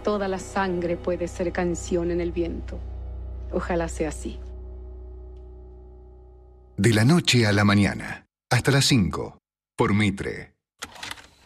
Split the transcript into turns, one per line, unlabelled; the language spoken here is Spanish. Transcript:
toda la sangre puede ser canción en el viento. Ojalá sea así.
De la noche a la mañana, hasta las 5, por Mitre.